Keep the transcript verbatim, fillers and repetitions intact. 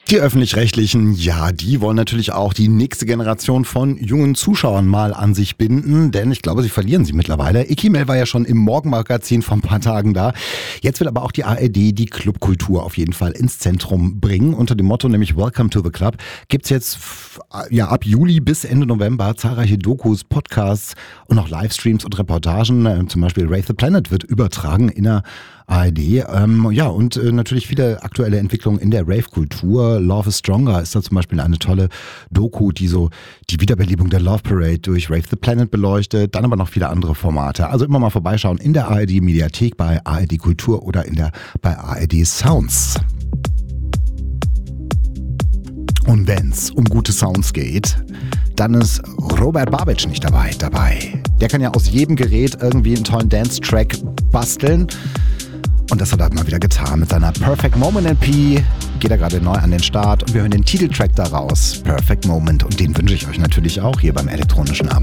Die Öffentlich-Rechtlichen, ja, die wollen natürlich auch die nächste Generation von jungen Zuschauern mal an sich binden, denn ich glaube, sie verlieren sie mittlerweile. Ikimel war ja schon im Morgenmagazin vor ein paar Tagen da. Jetzt will aber auch die A R D die Clubkultur auf jeden Fall ins Zentrum bringen. Unter dem Motto nämlich Welcome to the Club gibt's jetzt ja ab Juli bis Ende November zahlreiche Dokus, Podcasts und auch Livestreams und Reportagen. Zum Beispiel Rave the Planet wird übertragen in der A R D. Ähm, ja, und äh, natürlich viele aktuelle Entwicklungen in der Rave-Kultur. Love is Stronger ist da zum Beispiel eine tolle Doku, die so die Wiederbelebung der Love Parade durch Rave the Planet beleuchtet. Dann aber noch viele andere Formate. Also immer mal vorbeischauen in der A R D-Mediathek, bei A R D Kultur oder in der bei A R D Sounds. Und wenn's um gute Sounds geht, dann ist Robert Babic nicht dabei. dabei. Der kann ja aus jedem Gerät irgendwie einen tollen Dance-Track basteln. Und das hat er mal wieder getan mit seiner Perfect Moment L P. Geht er gerade neu an den Start und wir hören den Titeltrack daraus, Perfect Moment. Und den wünsche ich euch natürlich auch hier beim elektronischen Abend.